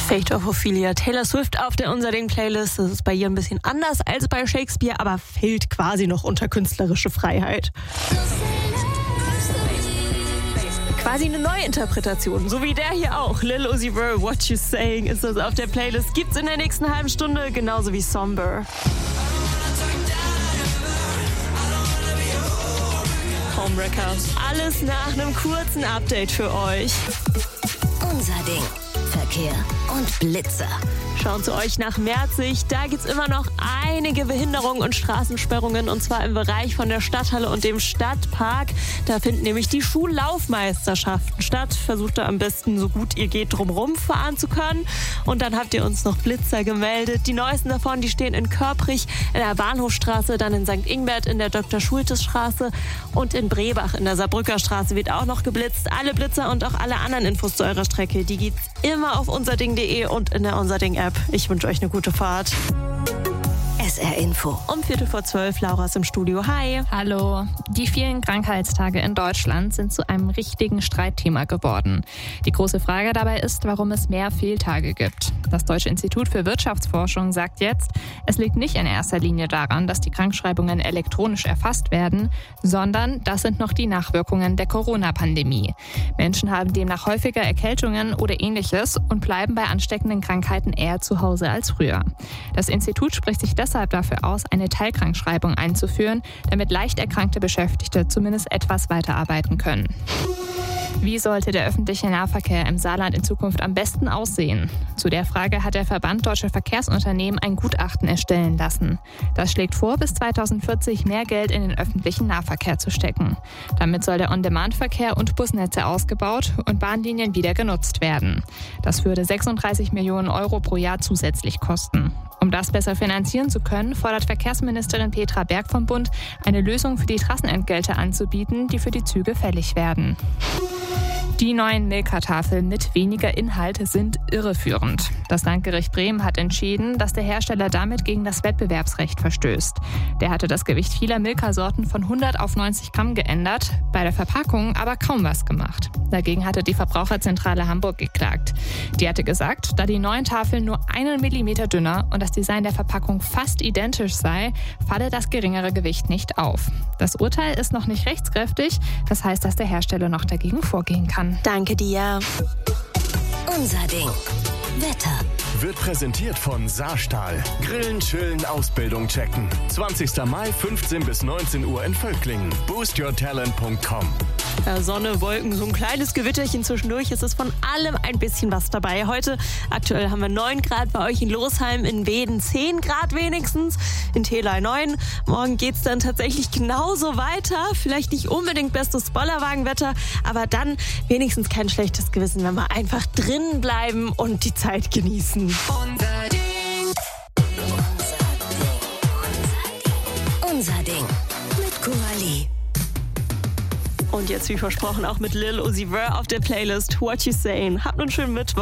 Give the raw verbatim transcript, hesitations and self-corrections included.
Fate of Ophelia, Taylor Swift auf der Unser Ding Playlist. Das ist bei ihr ein bisschen anders als bei Shakespeare, aber fällt quasi noch unter künstlerische Freiheit. Quasi eine Neuinterpretation, so wie der hier auch. Lil Uzi Vert, What You Saying ist das auf der Playlist. Gibt's in der nächsten halben Stunde, genauso wie Somber. Homewrecker. Alles nach einem kurzen Update für euch. Unser Ding. Verkehr und Blitzer. Schauen zu euch nach Merzig. Da gibt es immer noch einige Behinderungen und Straßensperrungen, und zwar im Bereich von der Stadthalle und dem Stadtpark. Da finden nämlich die Schullaufmeisterschaften statt. Versucht da am besten, so gut ihr geht, drumherum fahren zu können. Und dann habt ihr uns noch Blitzer gemeldet. Die neuesten davon, die stehen in Körprich, in der Bahnhofstraße, dann in Sankt Ingbert, in der Doktor-Schultes-Straße und in Brebach in der Saarbrücker Straße wird auch noch geblitzt. Alle Blitzer und auch alle anderen Infos zu eurer Strecke, die gibt's immer auf unserding punkt de und in der Unserding-App. Ich wünsche euch eine gute Fahrt. S R Info. Um Viertel vor zwölf, Laura ist im Studio. Hi. Hallo. Die vielen Krankheitstage in Deutschland sind zu einem richtigen Streitthema geworden. Die große Frage dabei ist, warum es mehr Fehltage gibt. Das Deutsche Institut für Wirtschaftsforschung sagt jetzt, es liegt nicht in erster Linie daran, dass die Krankschreibungen elektronisch erfasst werden, sondern das sind noch die Nachwirkungen der Corona-Pandemie. Menschen haben demnach häufiger Erkältungen oder Ähnliches und bleiben bei ansteckenden Krankheiten eher zu Hause als früher. Das Institut spricht sich deshalb dafür aus, eine Teilkrankschreibung einzuführen, damit leicht erkrankte Beschäftigte zumindest etwas weiterarbeiten können. Wie sollte der öffentliche Nahverkehr im Saarland in Zukunft am besten aussehen? Zu der Frage hat der Verband Deutscher Verkehrsunternehmen ein Gutachten erstellen lassen. Das schlägt vor, bis zweitausendvierzig mehr Geld in den öffentlichen Nahverkehr zu stecken. Damit soll der On-Demand-Verkehr und Busnetze ausgebaut und Bahnlinien wieder genutzt werden. Das würde sechsunddreißig Millionen Euro pro Jahr zusätzlich kosten. Um das besser finanzieren zu können, fordert Verkehrsministerin Petra Berg vom Bund, eine Lösung für die Trassenentgelte anzubieten, die für die Züge fällig werden. Die neuen Milka-Tafeln mit weniger Inhalt sind irreführend. Das Landgericht Bremen hat entschieden, dass der Hersteller damit gegen das Wettbewerbsrecht verstößt. Der hatte das Gewicht vieler Milka-Sorten von hundert auf neunzig Gramm geändert, bei der Verpackung aber kaum was gemacht. Dagegen hatte die Verbraucherzentrale Hamburg geklagt. Die hatte gesagt, da die neuen Tafeln nur einen Millimeter dünner und das Design der Verpackung fast identisch sei, falle das geringere Gewicht nicht auf. Das Urteil ist noch nicht rechtskräftig, das heißt, dass der Hersteller noch dagegen vorgehen kann. Danke dir. Unser Ding. Wetter. Wird präsentiert von Saarstahl. Grillen, chillen, Ausbildung checken. zwanzigster Mai, fünfzehn bis neunzehn Uhr in Völklingen. boost your talent punkt com. Ja, Sonne, Wolken, so ein kleines Gewitterchen zwischendurch. Es ist von allem ein bisschen was dabei. Heute aktuell haben wir neun Grad, bei euch in Losheim, in Weeden zehn Grad wenigstens, in Thelay neun. Morgen geht's dann tatsächlich genauso weiter. Vielleicht nicht unbedingt bestes Bollerwagenwetter, aber dann wenigstens kein schlechtes Gewissen, wenn wir einfach drin bleiben und die Zeit genießen. Unser Ding. Unser Ding. Mit Coralie. Und jetzt, wie versprochen, auch mit Lil Uzi Vert auf der Playlist What You Saying. Habt einen schönen Mittwoch.